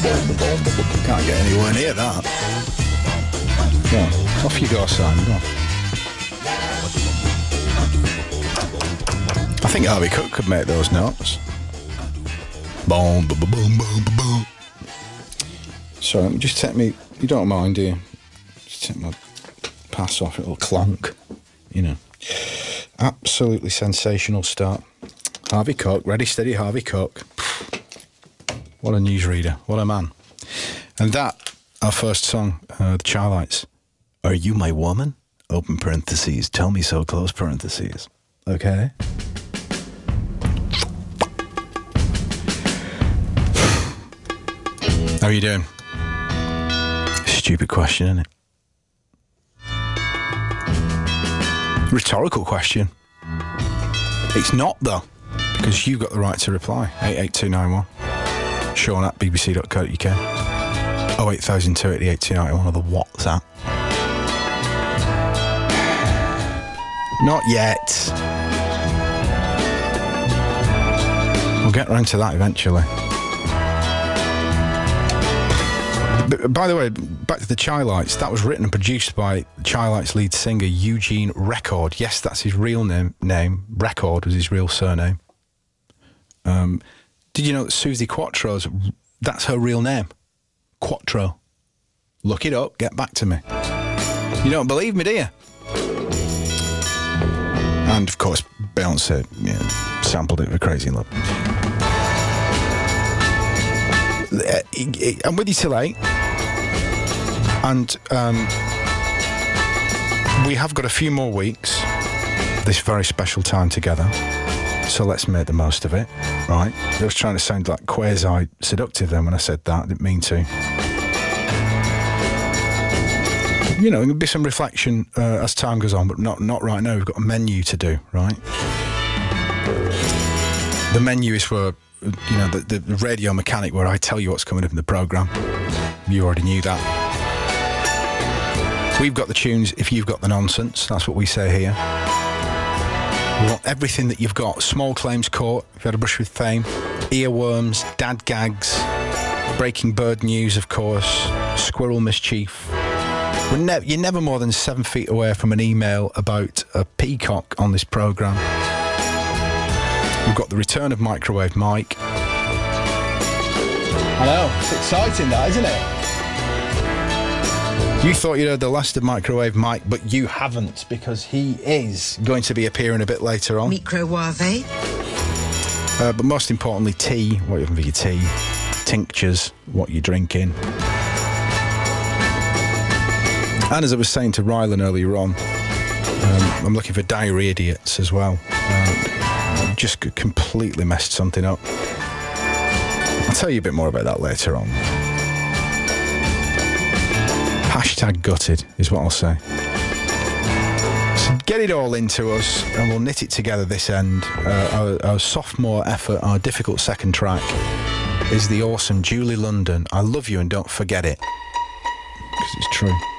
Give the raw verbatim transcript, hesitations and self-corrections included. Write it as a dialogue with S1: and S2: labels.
S1: Can't get anywhere near that. Yeah, off you go, Simon. Go on. I think Harvey Cook could make those notes. Boom, boom, boom, boom, boom, boom. So let me just take me. You don't mind, do you? Just take my pass off. It'll clunk. You know. Absolutely sensational start. Harvey Cook, ready, steady, Harvey Cook. What a newsreader. What a man. And that, our first song, uh, the Charlites. Are you my woman? Open parentheses. Tell me so, close parentheses. Okay. How are you doing? Stupid question, isn't it? Rhetorical question. It's not, though, because you've got the right to reply. eight eight two nine one. Sean at b b c dot co dot u k. oh eight thousand two eighty-eight two ninety-one or the WhatsApp. Not yet. We'll get round to that eventually. But, by the way, back to the Charlites. That was written and produced by Charlites lead singer Eugene Record. Yes, that's his real name. Name Record was his real surname. Um, did you know that Suzi Quatro's, that's her real name? Quatro. Look it up. Get back to me. You don't believe me, do you? And of course, Beyonce, yeah, sampled it for Crazy in Love. I'm with you till eight. And um, we have got a few more weeks, this very special time together. So let's make the most of it, right? I was trying to sound like quasi-seductive then when I said that. I didn't mean to. You know, there'll be some reflection uh, as time goes on, but not, not right now. We've got a menu to do, right? The menu is for, you know, the, the radio mechanic where I tell you what's coming up in the programme. You already knew that. We've got the tunes if you've got the nonsense. That's what we say here. We want everything that you've got. Small Claims Court, if you had a brush with fame. Earworms, dad gags, breaking bird news, of course. Squirrel mischief. We're ne- you're never more than seven feet away from an email about a peacock on this programme. We've got the return of Microwave Mike. I know, it's exciting that, isn't it? You thought you'd heard the last of Microwave Mike, but you haven't, because he is going to be appearing a bit later on. Microwave. Uh, but most importantly, tea, what you having for your tea, tinctures, what you're drinking. And as I was saying to Rylan earlier on, um, I'm looking for diary idiots as well. Uh, just completely messed something up. I'll tell you a bit more about that later on. Hashtag gutted is what I'll say. So get it all into us and we'll knit it together this end. Uh, our, our sophomore effort, our difficult second track is the awesome Julie London. I love you and don't forget it. Because it's true.